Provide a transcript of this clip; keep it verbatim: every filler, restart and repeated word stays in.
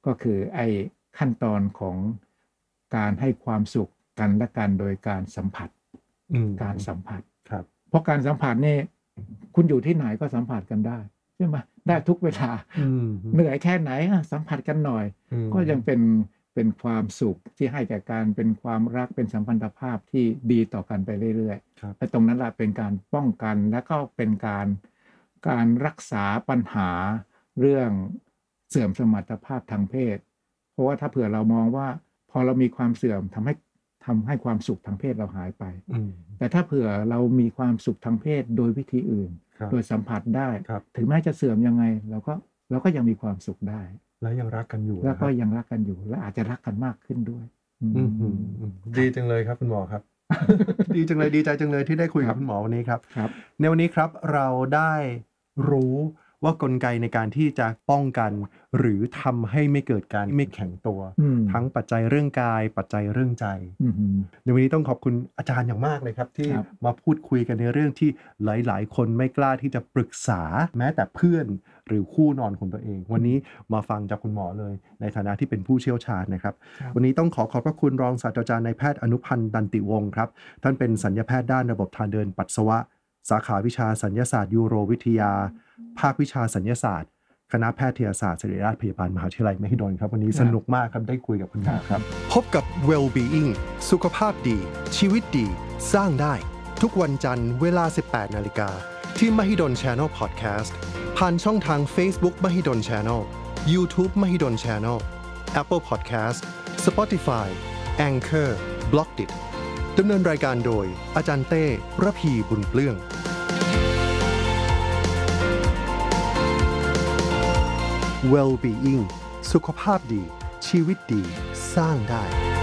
ก็คือไอ้ขั้นตอนของการให้ความสุขกันและกันโดยการสัมผัสการสัมผัสครับเพราะการสัมผัสนี่คุณอยู่ที่ไหนก็สัมผัสกันได้ใช่ไหมได้ทุกเวลาเหนื่อยแค่ไหนสัมผัสกันหน่อยก็ยังเป็นเป็นความสุขที่ให้แก่การเป็นความรักเป็นสัมพันธภาพที่ดีต่อกันไปเรื่อยๆและตรงนั้นแหละเป็นการป้องกันและก็เป็นการการรักษาปัญหาเรื่องเสื่อมสมรรถภาพทางเพศเพราะว่าถ้าเผื่อเรามองว่าพอเรามีความเสื่อมทำให้ทำให้ความสุขทางเพศเราหายไปแต่ถ้าเผื่อเรามีความสุขทางเพศโดยวิธีอื่นโดยสัมผัสได้ถึงแม้จะเสื่อมยังไงเราก็เราก็ยังมีความสุขได้และยังรักกันอยู่แล้วก็ยังรักกันอยู่และอาจจะรักกันมากขึ้นด้วยดีจังเลยครับคุณหมอครับ ดีจังเลยดีใจจังเลยที่ได้คุยกับคุณหมอวันนี้ครับในวันนี้ครับเราได้รู้ว่ากลไกในการที่จะป้องกันหรือทำให้ไม่เกิดการไม่แข็งตัวทั้งปัจจัยเรื่องกายปัจจัยเรื่องใจในวันนี้ต้องขอบคุณอาจารย์อย่างมากเลยครับที่มาพูดคุยกันในเรื่องที่หลายๆคนไม่กล้าที่จะปรึกษาแม้แต่เพื่อนหรือคู่นอนของตัวเองวันนี้มาฟังจากคุณหมอเลยในฐานะที่เป็นผู้เชี่ยวชาญนะครับวันนี้ต้องขอขอบพระคุณรองศาสตราจารย์นายแพทย์อนุพันธ์ดันติวงศ์ครับท่านเป็นศัลยแพทย์ด้านระบบทางเดินปัสสาวะสาขาวิชาศัลยศาสตร์ยูโรวิทยาภาควิชาศัลยศาสตร์คณะแพทยศาสตร์ศิริราชพยาบาลมหาวิทยาลัยมหิดลครับวันนี้สนุกมากครับได้คุยกับคุณหมอครับพบกับ Well-being สุขภาพดีชีวิตดีสร้างได้ทุกวันจันทร์เวลา สิบแปดนาฬิกา นที่ Mahidol Channel Podcast ผ่านช่องทาง Facebook Mahidol Channel YouTube Mahidol Channel Apple Podcast Spotify Anchor Blockdit ดำเนินรายการโดยอาจารย์เต้ระพีบุญเปลื้องWell-being สุขภาพดีชีวิตดีสร้างได้